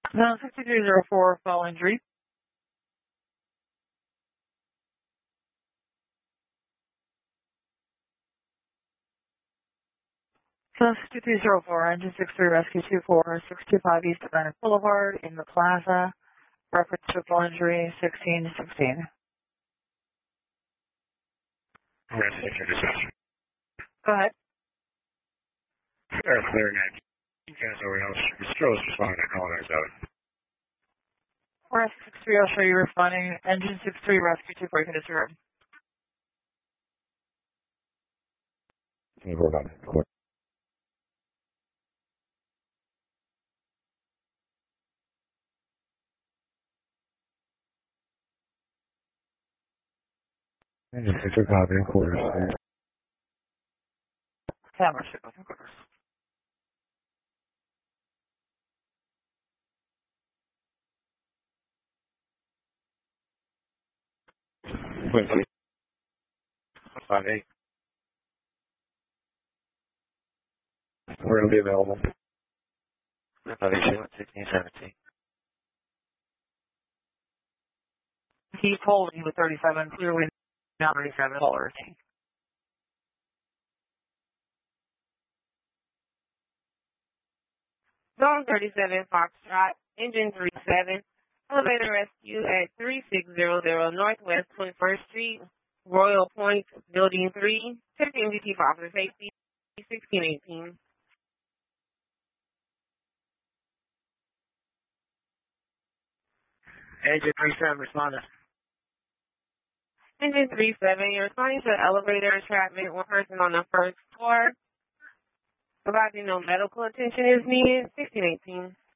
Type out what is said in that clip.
Zone 6304, fall injury. Zone 6304, engine 63, rescue 24, 625 East Atlantic Boulevard in the plaza. Reference to fall injury 1616. Go ahead. Clear 19. Over else. Still responding to call 97. Rescue 63, I'll show you responding. Engine 63, rescue 24, you can disregard. Hold on. Engine 63, copy, quarters. Camera signal, quarters. Wait, 58. We're going to be available. 1617. He's holding the 37, clearly not 37 dollars. Zone 37, Foxtrot, engine 37, elevator rescue at 3600 Northwest 21st Street, Royal Point, Building 3, check MVT for officer safety, 1618. Engine 37, responding. Engine 37, you're responding to elevator entrapment, one person on the first floor. Providing no medical attention is needed, 1618.